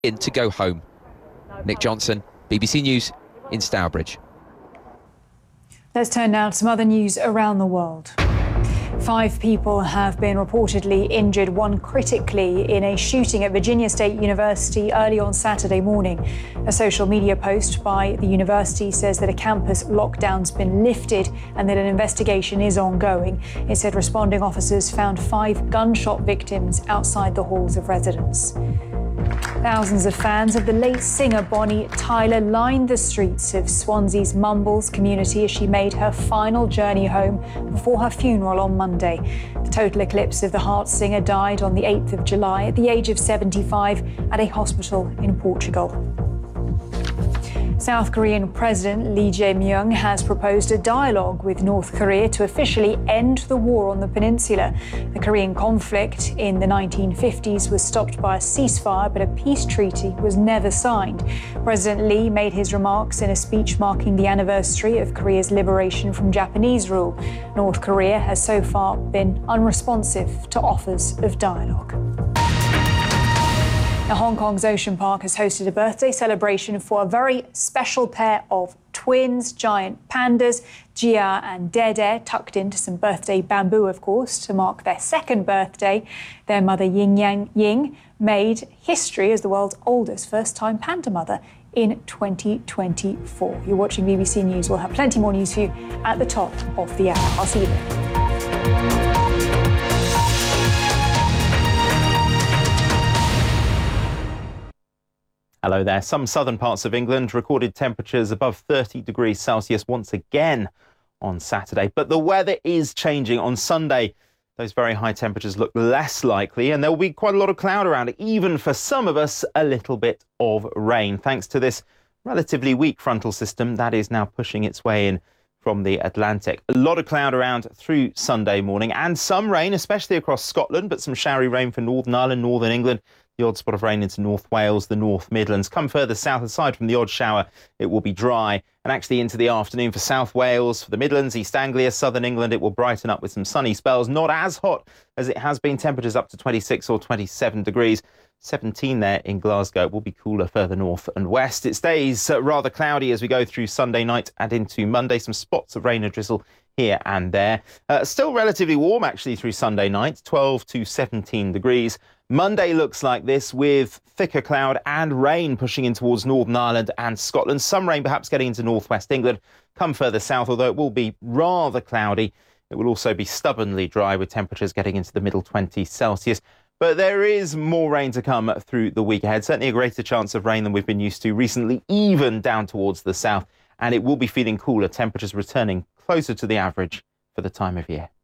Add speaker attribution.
Speaker 1: in to go home. Nick Johnson, BBC News in Stourbridge.
Speaker 2: Let's turn now to some other news around the world. 5 people have been reportedly injured, one critically, in a shooting at Virginia State University early on Saturday morning. A social media post by the university says that a campus lockdown's been lifted and that an investigation is ongoing. It said responding officers found 5 gunshot victims outside the halls of residence. Thousands of fans of the late singer Bonnie Tyler lined the streets of Swansea's Mumbles community as she made her final journey home before her funeral on Monday. The total eclipse of the heart singer died on the 8th of July at the age of 75 at a hospital in Portugal. South Korean President Lee Jae-myung has proposed a dialogue with North Korea to officially end the war on the peninsula. The Korean conflict in the 1950s was stopped by a ceasefire, but a peace treaty was never signed. President Lee made his remarks in a speech marking the anniversary of Korea's liberation from Japanese rule. North Korea has so far been unresponsive to offers of dialogue. Now, Hong Kong's Ocean Park has hosted a birthday celebration for a very special pair of twins, giant pandas, Jia and Dede, tucked into some birthday bamboo, of course, to mark their 2nd birthday. Their mother, Ying Yang Ying, made history as the world's oldest first-time panda mother in 2024. You're watching BBC News. We'll have plenty more news for you at the top of the hour. I'll see you then.
Speaker 3: Hello there. Some southern parts of England recorded temperatures above 30 degrees Celsius once again on Saturday. But the weather is changing. On Sunday, those very high temperatures look less likely, and there will be quite a lot of cloud around it, even for some of us, a little bit of rain, thanks to this relatively weak frontal system that is now pushing its way in from the Atlantic. A lot of cloud around through Sunday morning and some rain, especially across Scotland, but some showery rain for Northern Ireland, Northern England. The odd spot of rain into North Wales, the North Midlands. Come further south, aside from the odd shower, it will be dry. And actually into the afternoon for South Wales, for the Midlands, East Anglia, Southern England, it will brighten up with some sunny spells. Not as hot as it has been. Temperatures up to 26 or 27 degrees. 17 there in Glasgow. It will be cooler further north and west. It stays rather cloudy as we go through Sunday night and into Monday. Some spots of rain and drizzle here and there. Still relatively warm, actually, through Sunday night, 12 to 17 degrees. Monday looks like this, with thicker cloud and rain pushing in towards Northern Ireland and Scotland. Some rain perhaps getting into northwest England. Come further south, although it will be rather cloudy. It will also be stubbornly dry, with temperatures getting into the middle 20s Celsius. But there is more rain to come through the week ahead. Certainly a greater chance of rain than we've been used to recently, even down towards the south. And it will be feeling cooler, temperatures returning closer to the average for the time of year.